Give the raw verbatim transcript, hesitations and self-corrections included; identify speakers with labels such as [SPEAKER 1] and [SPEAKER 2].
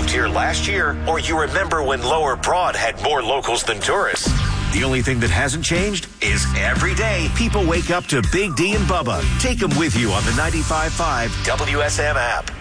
[SPEAKER 1] moved here last year, or you remember when Lower Broad had more locals than tourists. The only thing that hasn't changed is every day people wake up to Big D and Bubba. Take them with you on the ninety-five point five W S M app.